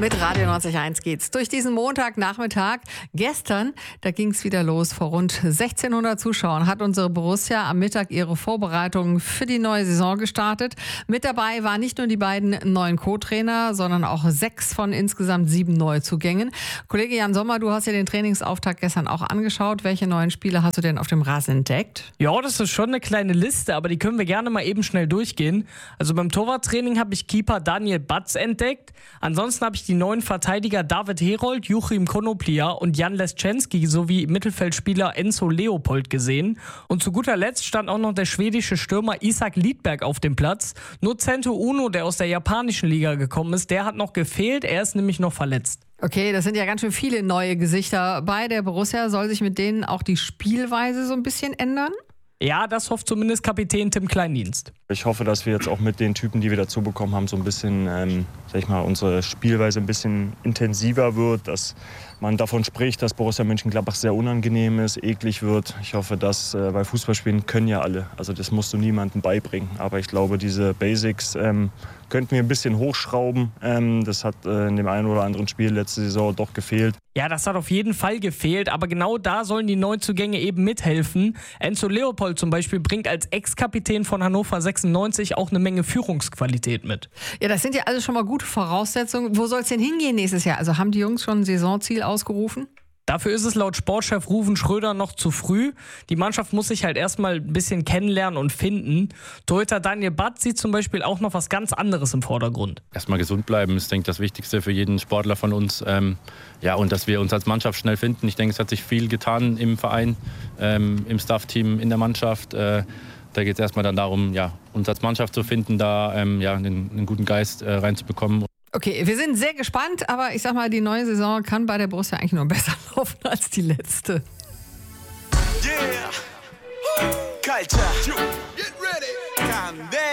Mit Radio 90.1 geht's durch diesen Montagnachmittag. Gestern, da ging's wieder los. Vor rund 1600 Zuschauern hat unsere Borussia am Mittag ihre Vorbereitungen für die neue Saison gestartet. Mit dabei waren nicht nur die beiden neuen Co-Trainer, sondern auch 6 von insgesamt 7 Neuzugängen. Kollege Jan Sommer, du hast ja den Trainingsauftakt gestern auch angeschaut. Welche neuen Spieler hast du denn auf dem Rasen entdeckt? Ja, das ist schon eine kleine Liste, aber die können wir gerne mal eben schnell durchgehen. Also beim Torwarttraining habe ich Keeper Daniel Batz entdeckt. Ansonsten habe ich die neuen Verteidiger David Herold, Joachim Konoplia und Jan Leschenski sowie Mittelfeldspieler Enzo Leopold gesehen. Und zu guter Letzt stand auch noch der schwedische Stürmer Isak Lidberg auf dem Platz. Nur Zento Uno, der aus der japanischen Liga gekommen ist, der hat noch gefehlt. Er ist nämlich noch verletzt. Okay, das sind ja ganz schön viele neue Gesichter bei der Borussia. Soll sich mit denen auch die Spielweise so ein bisschen ändern? Ja, das hofft zumindest Kapitän Tim Kleindienst. Ich hoffe, dass wir jetzt auch mit den Typen, die wir dazu bekommen haben, so ein bisschen, unsere Spielweise ein bisschen intensiver wird, dass man davon spricht, dass Borussia Mönchengladbach sehr unangenehm ist, eklig wird. Ich hoffe, dass, weil Fußballspielen können ja alle, also das musst du niemandem beibringen. Aber ich glaube, diese Basics könnten wir ein bisschen hochschrauben. Das hat in dem einen oder anderen Spiel letzte Saison doch gefehlt. Ja, das hat auf jeden Fall gefehlt, aber genau da sollen die Neuzugänge eben mithelfen. Enzo Leopold zum Beispiel bringt als Ex-Kapitän von Hannover 96 auch eine Menge Führungsqualität mit. Ja, das sind ja alles schon mal gute Voraussetzungen. Wo soll es denn hingehen nächstes Jahr? Also haben die Jungs schon ein Saisonziel ausgerufen? Dafür ist es laut Sportchef Ruven Schröder noch zu früh. Die Mannschaft muss sich halt erstmal ein bisschen kennenlernen und finden. Torhüter Daniel Batz sieht zum Beispiel auch noch was ganz anderes im Vordergrund. Erstmal gesund bleiben ist, denke ich, das Wichtigste für jeden Sportler von uns. Und dass wir uns als Mannschaft schnell finden. Ich denke, es hat sich viel getan im Verein, im Staff-Team, in der Mannschaft. Da geht es erstmal dann darum, uns als Mannschaft zu finden, da einen guten Geist reinzubekommen. Okay, wir sind sehr gespannt, aber ich sag mal, die neue Saison kann bei der Borussia eigentlich nur besser laufen als die letzte. Yeah! Culture! Get ready! Calm down!